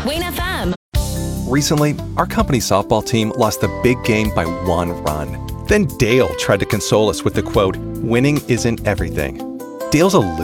Wayne FM. Recently, our company softball team lost the big game by 1 run. Then Dale tried to console us with the quote, "Winning isn't everything." Dale's a